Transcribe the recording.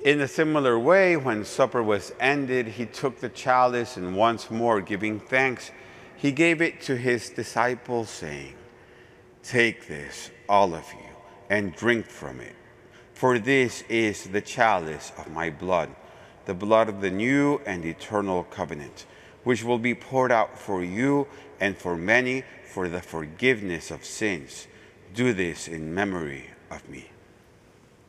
In a similar way, when supper was ended, he took the chalice and once more giving thanks, he gave it to his disciples, saying, "Take this, all of you, and drink from it. For this is the chalice of my blood, the blood of the new and eternal covenant, which will be poured out for you and for many for the forgiveness of sins. Do this in memory of me."